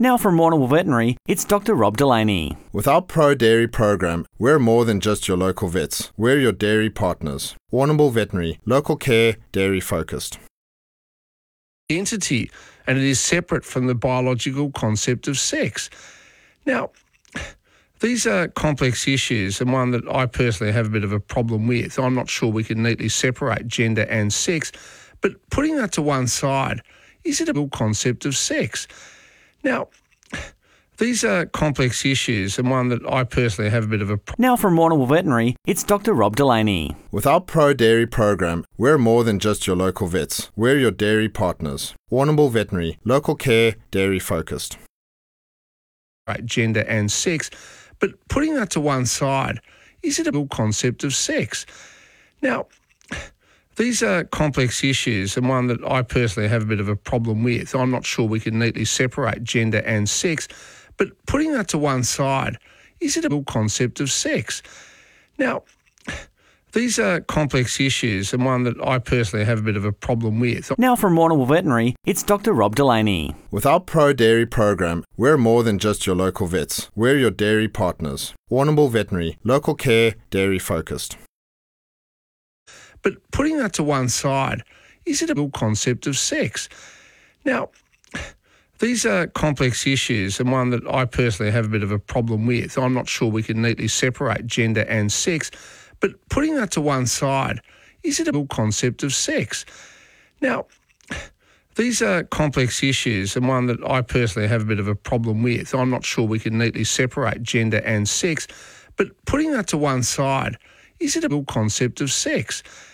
Now from Warrnambool Veterinary, it's Dr. Rob Delaney. With our Pro Dairy program, we're more than just your local vets. We're your dairy partners. Warrnambool Veterinary, local care, dairy focused. Entity, and it is separate from the biological concept of sex. Now, these are complex issues and one that I personally have a bit of a problem with. I'm not sure we can neatly separate gender and sex, but putting that to one side, is it a real concept of sex? Now, these are complex issues and one that I personally have a bit of a problem. Now from Warrnambool Veterinary, it's Dr. Rob Delaney. With our Pro Dairy program, we're more than just your local vets. We're your dairy partners. Warrnambool Veterinary, local care, dairy focused. Gender and sex, but putting that to one side, is it a real concept of sex? Now, these are complex issues and one that I personally have a bit of a problem with. I'm not sure we can neatly separate gender and sex, but putting that to one side, is it a real concept of sex? Now, these are complex issues and one that I personally have a bit of a problem with. Now from Warrnambool Veterinary, it's Dr. Rob Delaney. With our Pro Dairy program, we're more than just your local vets. We're your dairy partners. Warrnambool Veterinary, local care, dairy focused. But putting that to one side, is it a real concept of sex? Now, these are complex issues and one that I personally have a bit of a problem with. I'm not sure we can neatly separate gender and sex, but putting that to one side, is it a real concept of sex? Now, these are complex issues and one that I personally have a bit of a problem with. I'm not sure we can neatly separate gender and sex, but putting that to one side, is it a real concept of sex?